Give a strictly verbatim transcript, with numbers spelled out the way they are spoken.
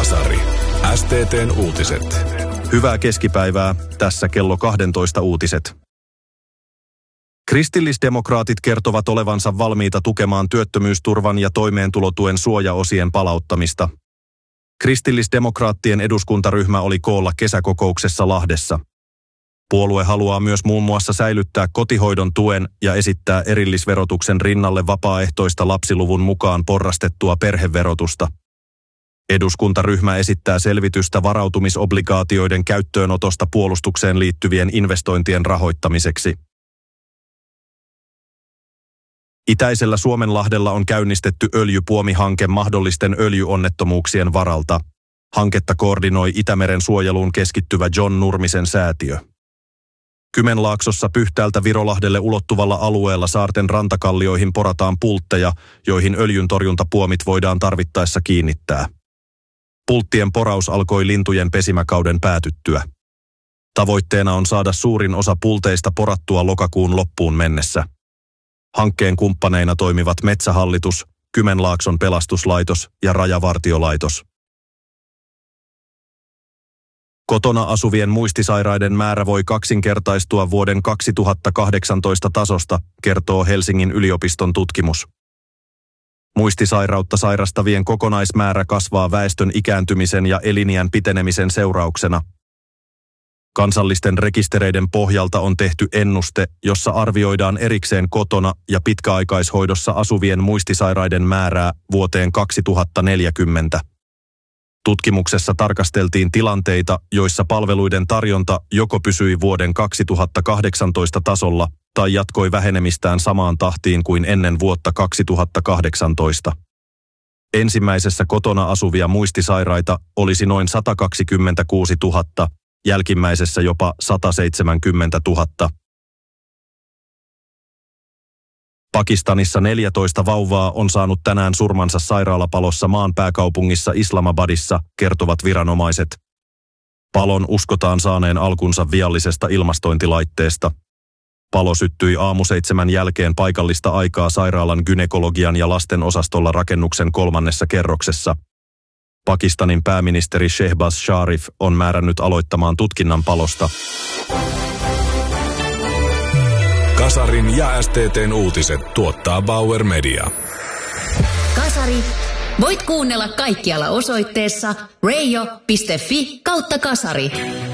Kasari. S T T:n uutiset. Hyvää keskipäivää, tässä kello kaksitoista uutiset. Kristillisdemokraatit kertovat olevansa valmiita tukemaan työttömyysturvan ja toimeentulotuen suojaosien palauttamista. Kristillisdemokraattien eduskuntaryhmä oli koolla kesäkokouksessa Lahdessa. Puolue haluaa myös muun muassa säilyttää kotihoidon tuen ja esittää erillisverotuksen rinnalle vapaaehtoista lapsiluvun mukaan porrastettua perheverotusta. Eduskuntaryhmä esittää selvitystä varautumisobligaatioiden käyttöönotosta puolustukseen liittyvien investointien rahoittamiseksi. Itäisellä Suomenlahdella on käynnistetty öljypuomihanke mahdollisten öljyonnettomuuksien varalta. Hanketta koordinoi Itämeren suojeluun keskittyvä John Nurmisen säätiö. Kymenlaaksossa Pyhtäältä Virolahdelle ulottuvalla alueella saarten rantakallioihin porataan pultteja, joihin öljyntorjuntapuomit voidaan tarvittaessa kiinnittää. Pulttien poraus alkoi lintujen pesimäkauden päätyttyä. Tavoitteena on saada suurin osa pulteista porattua lokakuun loppuun mennessä. Hankkeen kumppaneina toimivat Metsähallitus, Kymenlaakson pelastuslaitos ja Rajavartiolaitos. Kotona asuvien muistisairaiden määrä voi kaksinkertaistua vuoden kaksituhattakahdeksantoista tasosta, kertoo Helsingin yliopiston tutkimus. Muistisairautta sairastavien kokonaismäärä kasvaa väestön ikääntymisen ja eliniän pitenemisen seurauksena. Kansallisten rekistereiden pohjalta on tehty ennuste, jossa arvioidaan erikseen kotona ja pitkäaikaishoidossa asuvien muistisairaiden määrää vuoteen kaksituhattaneljäkymmentä. Tutkimuksessa tarkasteltiin tilanteita, joissa palveluiden tarjonta joko pysyi vuoden kaksituhattakahdeksantoista tasolla tai jatkoi vähenemistään samaan tahtiin kuin ennen vuotta kaksituhattakahdeksantoista. Ensimmäisessä kotona asuvia muistisairaita olisi noin sata kaksikymmentäkuusituhatta, jälkimmäisessä jopa sata seitsemänkymmentätuhatta. Pakistanissa neljätoista vauvaa on saanut tänään surmansa sairaalapalossa maan pääkaupungissa Islamabadissa, kertovat viranomaiset. Palon uskotaan saaneen alkunsa viallisesta ilmastointilaitteesta. Palo syttyi aamuseitsemän jälkeen paikallista aikaa sairaalan gynekologian ja lasten osastolla rakennuksen kolmannessa kerroksessa. Pakistanin pääministeri Shehbaz Sharif on määrännyt aloittamaan tutkinnan palosta. Kasarin ja S T T:n uutiset tuottaa Bauer Media. Kasari. Voit kuunnella kaikkialla osoitteessa radio piste fi kautta kasari.